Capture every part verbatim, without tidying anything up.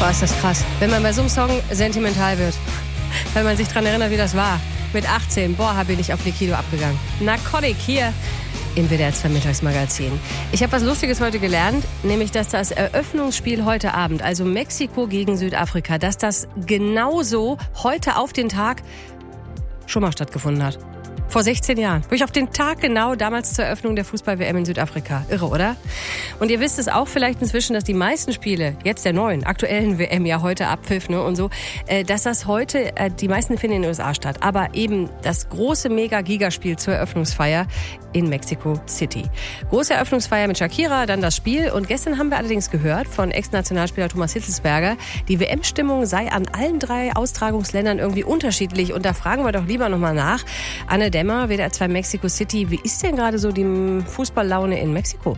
Boah, ist das krass. Wenn man bei so einem Song sentimental wird. Wenn man sich daran erinnert, wie das war. Mit achtzehn, boah, bin ich auf die Kilo abgegangen. Narcotic hier im W D R zwei Mittagsmagazin. Ich habe was Lustiges heute gelernt, nämlich, dass das Eröffnungsspiel heute Abend, also Mexiko gegen Südafrika, dass das genauso heute auf den Tag schon mal stattgefunden hat. Vor sechzehn Jahren. Wirklich auf den Tag genau, damals zur Eröffnung der Fußball-W M in Südafrika. Irre, oder? Und ihr wisst es auch vielleicht inzwischen, dass die meisten Spiele, jetzt der neuen, aktuellen W M, ja heute Abpfiff, ne, und so, äh, dass das heute, äh, die meisten finden in den U S A statt. Aber eben das große Mega-Gigaspiel zur Eröffnungsfeier in Mexico City. Große Eröffnungsfeier mit Shakira, dann das Spiel. Und gestern haben wir allerdings gehört von Ex-Nationalspieler Thomas Hitzelsberger, die W M-Stimmung sei an allen drei Austragungsländern irgendwie unterschiedlich. Und da fragen wir doch lieber nochmal nach. Anne Dämmer, W D R zwei Mexico City. Wie ist denn gerade so die Fußballlaune in Mexiko?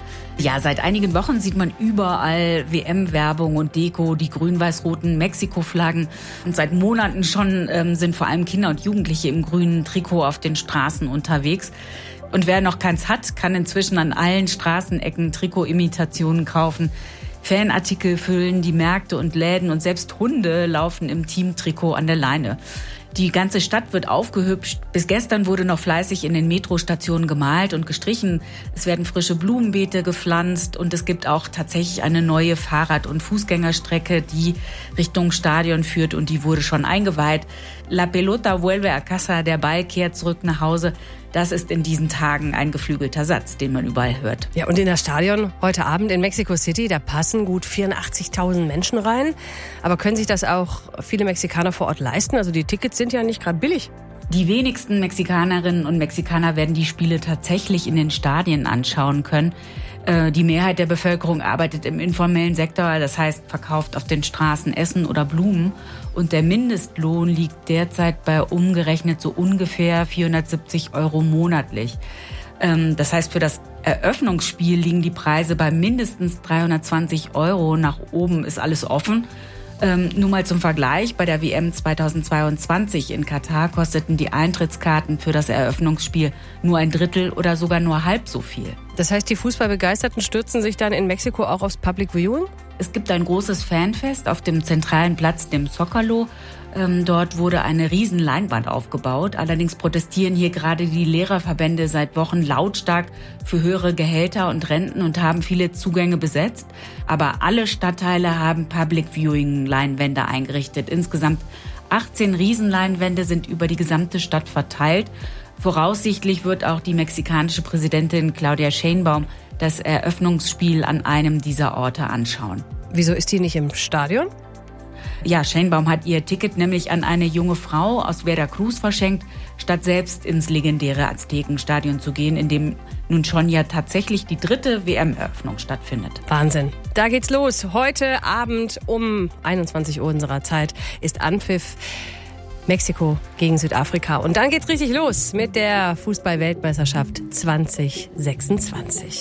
Ja, seit einigen Wochen sieht man überall W M-Werbung und Deko, die grün-weiß-roten Mexiko-Flaggen. Und seit Monaten schon ähm, sind vor allem Kinder und Jugendliche im grünen Trikot auf den Straßen unterwegs. Und wer noch keins hat, kann inzwischen an allen Straßenecken Trikot-Imitationen kaufen. Fanartikel füllen die Märkte und Läden und selbst Hunde laufen im Teamtrikot an der Leine. Die ganze Stadt wird aufgehübscht. Bis gestern wurde noch fleißig in den Metrostationen gemalt und gestrichen. Es werden frische Blumenbeete gepflanzt und es gibt auch tatsächlich eine neue Fahrrad- und Fußgängerstrecke, die Richtung Stadion führt und die wurde schon eingeweiht. La pelota vuelve a casa, der Ball kehrt zurück nach Hause. Das ist in diesen Tagen ein geflügelter Satz, den man überall hört. Ja, und in das Stadion heute Abend in Mexico City, da passen gut vierundachtzigtausend Menschen rein. Aber können sich das auch viele Mexikaner vor Ort leisten? Also die Tickets sind ja nicht gerade billig. Die wenigsten Mexikanerinnen und Mexikaner werden die Spiele tatsächlich in den Stadien anschauen können. Die Mehrheit der Bevölkerung arbeitet im informellen Sektor, das heißt verkauft auf den Straßen Essen oder Blumen. Und der Mindestlohn liegt derzeit bei umgerechnet so ungefähr vierhundertsiebzig Euro monatlich. Das heißt, für das Eröffnungsspiel liegen die Preise bei mindestens dreihundertzwanzig Euro. Nach oben ist alles offen. Ähm, nur mal zum Vergleich, bei der W M zweitausendzweiundzwanzig in Katar kosteten die Eintrittskarten für das Eröffnungsspiel nur ein Drittel oder sogar nur halb so viel. Das heißt, die Fußballbegeisterten stürzen sich dann in Mexiko auch aufs Public Viewing? Es gibt ein großes Fanfest auf dem zentralen Platz, dem Zócalo. Ähm, dort wurde eine riesen Leinwand aufgebaut. Allerdings protestieren hier gerade die Lehrerverbände seit Wochen lautstark für höhere Gehälter und Renten und haben viele Zugänge besetzt. Aber alle Stadtteile haben Public Viewing Leinwände eingerichtet. Insgesamt achtzehn Riesenleinwände sind über die gesamte Stadt verteilt. Voraussichtlich wird auch die mexikanische Präsidentin Claudia Sheinbaum das Eröffnungsspiel an einem dieser Orte anschauen. Wieso ist die nicht im Stadion? Ja, Sheinbaum hat ihr Ticket nämlich an eine junge Frau aus Veracruz verschenkt, statt selbst ins legendäre Aztekenstadion zu gehen, in dem nun schon ja tatsächlich die dritte W M-Eröffnung stattfindet. Wahnsinn. Da geht's los. Heute Abend um einundzwanzig Uhr unserer Zeit ist Anpfiff. Mexiko gegen Südafrika. Und dann geht's richtig los mit der Fußball-Weltmeisterschaft zwanzig sechsundzwanzig.